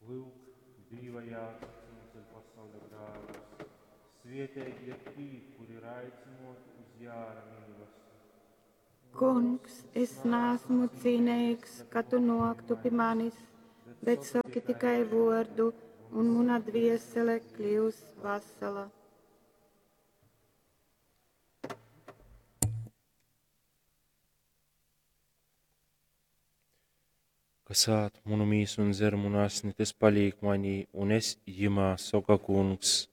Lūk, dzīvajās atceļ pasaule grāvas, svietēji ir tī, kuri ir aicinoti uz jāra mīlestību. Kungs, es neesmu cienīgs, ka tu noktu pie manis, bet saki tikai vārdu, un mana dviesele kļūs vesela. Kas āt munu mīsu un dzer munu asni, tas palīk manī, un es jimā, soka kungs.